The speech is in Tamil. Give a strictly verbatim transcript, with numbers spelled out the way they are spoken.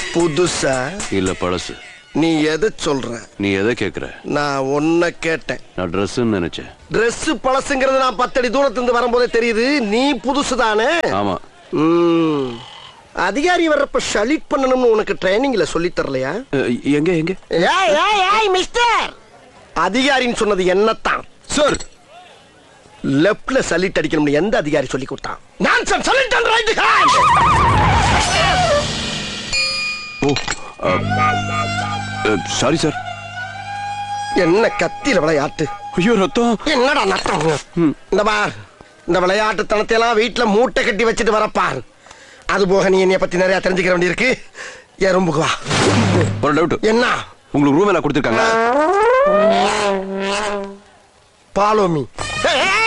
புதுசா இல்ல பழசு. நீ எதை சொல்ற? நீ எதை கேக்குற? நான் ஒன்ன கேட்டேன். நான் ட்ரெஸ்ன்னு நினைச்சேன். ட்ரெஸ் பழசுங்கிறது நான் பத்தடி தூரத்துல இருந்து வரும்போதே தெரியுது. நீ புதுசு தானே? ஆமா. ம். அதிகாரி வர்றப்ப ஷலிட் பண்ணணும்னு உனக்கு ட்ரைனிங்ல சொல்லி தரலையா? எங்க எங்க? ஏய் ஏய் ஏய் மிஸ்டர், அதிகாரின்னு சொன்னது என்னத்தான் சார். லெஃப்ட்ல சலிட் அடிக்கணும்னு எந்த அதிகாரி சொல்லி கொடுத்தான்? Nonsense சலிட் and right hand. O sorry sir. என்ன கத்தியில விளையாட்டு? ஐயோ ரத்தம். என்னடா நத்தம்? இந்த பார், இந்த விளையாட்டு தனத்தையெல்லாம் வீட்டுல மூட்டை கட்டி வச்சுட்டு வரப்பார். அது போக நீ என்னைய பத்தி நிறைய தெரிஞ்சுக்க வேண்டியிருக்கு. எறும்புக்கு வா. ஒரு டவுட். என்ன? உங்களுக்கு ரூம் எல்லாம் கொடுத்துருக்காங்க? பாலோமி.